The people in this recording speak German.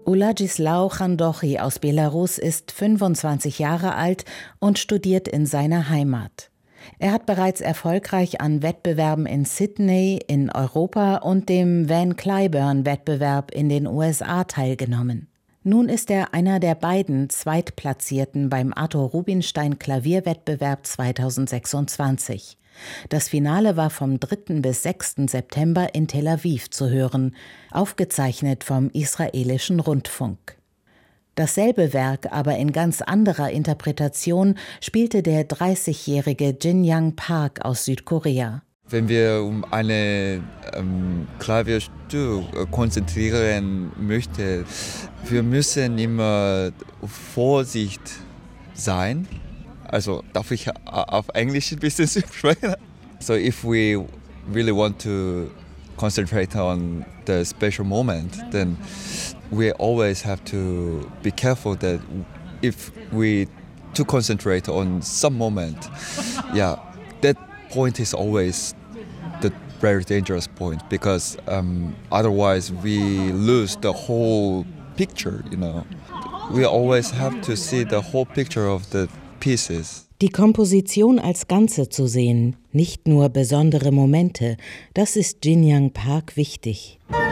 Uladzisław Chandochi aus Belarus ist 25 Jahre alt und studiert in seiner Heimat. Er hat bereits erfolgreich an Wettbewerben in Sydney in Europa und dem Van Cliburn-Wettbewerb in den USA teilgenommen. Nun ist er einer der beiden Zweitplatzierten beim Arthur Rubinstein Klavierwettbewerb 2026. Das Finale war vom 3. bis 6. September in Tel Aviv zu hören, aufgezeichnet vom israelischen Rundfunk. Dasselbe Werk, aber in ganz anderer Interpretation, spielte der 30-jährige Jin Young Park aus Südkorea. Wenn wir um eine Klavierstück konzentrieren möchten, wir müssen immer Vorsicht sein. Also darf ich auf Englisch ein bisschen sprechen? So if we really want to concentrate on the special moment, then we always have to be careful that if we to concentrate on some moment, yeah, that point is always the very dangerous point because otherwise we lose the whole picture, you know. We always have to see the whole picture of the pieces. Die Komposition als Ganze zu sehen, nicht nur besondere Momente, das ist Jin Young Park wichtig.